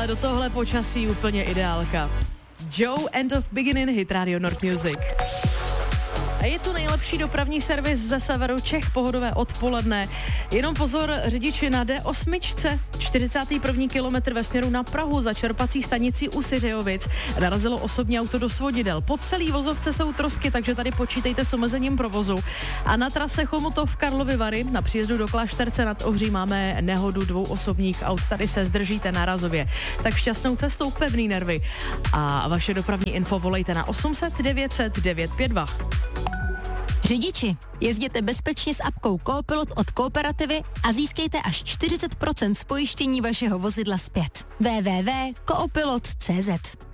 Ale do tohle počasí úplně ideálka. Joe, End of Beginning, hit Radio North Music. A je tu nejlepší dopravní servis ze severu Čech, pohodové odpoledne. Jenom pozor, řidiči na D8, 41. kilometr ve směru na Prahu za čerpací stanicí u Syřejovic. Narazilo osobní auto do svodidel. Po celý vozovce jsou trosky, takže tady počítejte s omezením provozu. A na trase Chomutov Karlovy Vary na příjezdu do Klášterce nad Ohří máme nehodu 2 osobních aut. Tady se zdržíte nárazově. Tak šťastnou cestou, pevný nervy. A vaše dopravní info volejte na 800 900 952. Řidiči, jezděte bezpečně s apkou Coopilot od Kooperativy a získejte až 40% z pojištění vašeho vozidla zpět. www.coopilot.cz.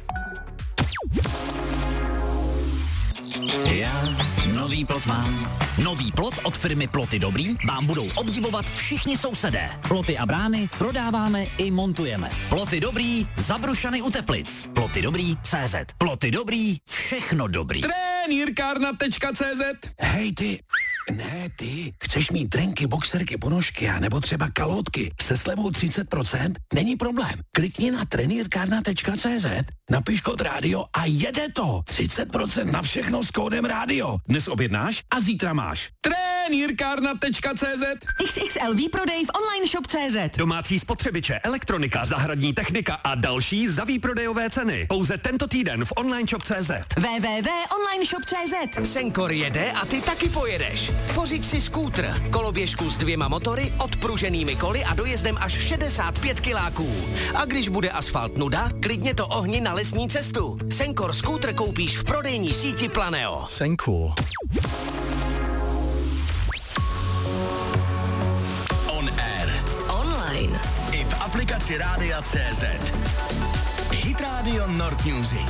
Já nový plot mám. Nový plot od firmy Ploty Dobrý vám budou obdivovat všichni sousedé. Ploty a brány prodáváme i montujeme. Ploty Dobrý, Zabrušany u Teplic. Ploty Dobrý, CZ. Ploty Dobrý, všechno dobrý. Trenýrkárna.cz. Hej ty, ne ty, chceš mít trenky, boxerky, ponožky a nebo třeba kalhotky se slevou 30%? Není problém. Klikni na trenýrkárna.cz, napiš kód rádio a jede to. 30% na všechno s kódem rádio. Dnes objednáš a zítra máš. Trenýrkárna.cz. XXL výprodej v online shop.cz. Domácí spotřebiče, elektronika, zahradní technika a další za výprodejové ceny. Pouze tento týden v online shop.cz. www.onlineshop.cz. Senkor jede a ty taky pojedeš. Pořiď si skútr, koloběžku s 2 motory, odpruženými koly a dojezdem až 65 kiláků. A když bude asfalt nuda, klidně to ohni na lesní cestu. Senkor skútr koupíš v prodejní síti Planeo. Senku. On air. Online. I v aplikaci Rádia CZ. Hit Radio North Music.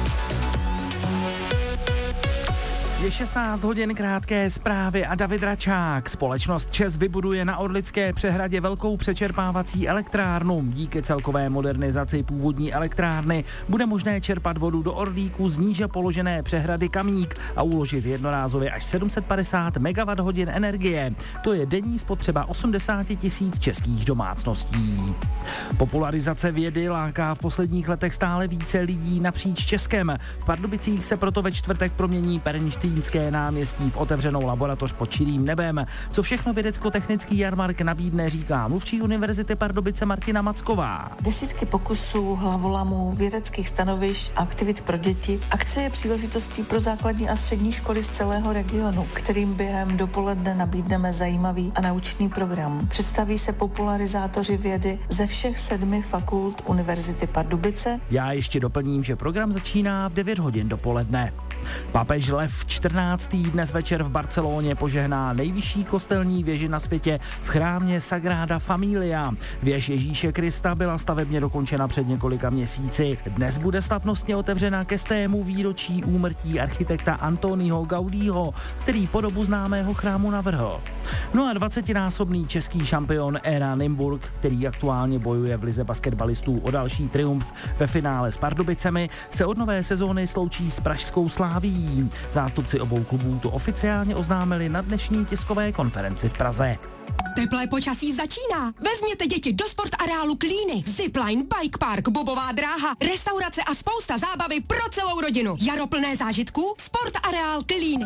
Je 16 hodin, krátké zprávy a David Račák. Společnost ČEZ vybuduje na Orlické přehradě velkou přečerpávací elektrárnu. Díky celkové modernizaci původní elektrárny bude možné čerpat vodu do Orlíku z níže položené přehrady Kamík a uložit jednorázově až 750 MWh energie. To je denní spotřeba 80 000 českých domácností. Popularizace vědy láká v posledních letech stále více lidí napříč Českem. V Pardubicích se proto ve čtvrtek promění Pernštejnské náměstí v otevřenou laboratoř pod čirým nebem. Co všechno vědecko-technický jarmark nabídne, říká mluvčí Univerzity Pardubice Martina Macková. Desítky pokusů, hlavolamů, vědeckých stanovišť, aktivit pro děti. Akce je příležitostí pro základní a střední školy z celého regionu, kterým během dopoledne nabídneme zajímavý a naučný program. Představí se popularizátoři vědy ze všech 7 fakult Univerzity Pardubice. Já ještě doplním, že program začíná v 9 hodin dopoledne. Papež Lev 14. dnes večer v Barceloně požehná nejvyšší kostelní věži na světě v chrámě Sagrada Familia. Věž Ježíše Krista byla stavebně dokončena před několika měsíci. Dnes bude slavnostně otevřena ke 100. výročí úmrtí architekta Antoniho Gaudího, který podobu známého chrámu navrhl. No a 20násobný český šampion Éra Nymburk, který aktuálně bojuje v lize basketbalistů o další triumf ve finále s Pardubicemi, se od nové sezóny sloučí s pražskou Slavií. Zástupci obou klubů to oficiálně oznámili na dnešní tiskové konferenci v Praze. Teplé počasí začíná. Vezměte děti do sportareálu Klíny. Zipline, bike park, bobová dráha, restaurace a spousta zábavy pro celou rodinu. Jaro plné zážitků, sportareál Klíny.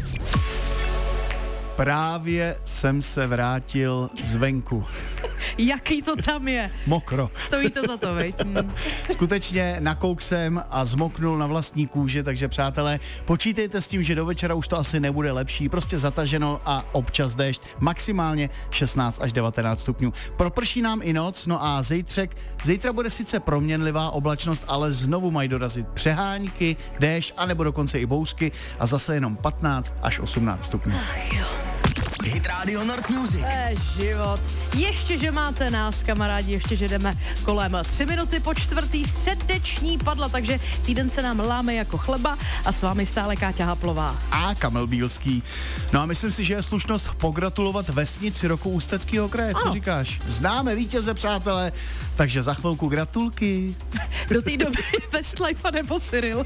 Právě jsem se vrátil zvenku. Jaký to tam je? Mokro. Stojí to za to, viď? Skutečně nakouk jsem a zmoknul na vlastní kůži, takže přátelé, počítejte s tím, že do večera už to asi nebude lepší, prostě zataženo a občas déšť, maximálně 16 až 19 stupňů. Proprší nám i noc, no a zítra bude sice proměnlivá oblačnost, ale znovu mají dorazit přehánky, déšť, anebo dokonce i bouřky a zase jenom 15 až 18 stupňů. Ach jo. Hit Radio North Music. Život. Ještě, že máte nás, kamarádi, ještě, že jdeme kolem 3 minuty po 4. středeční padla, takže týden se nám láme jako chleba a s vámi stále Káťa Haplová. A Kamil Bílský. No a myslím si, že je slušnost pogratulovat vesnici roku Ústeckého kraje, co říkáš? Známe vítěze, přátelé, takže za chvilku gratulky. Do té doby Westlife a nebo Cyril.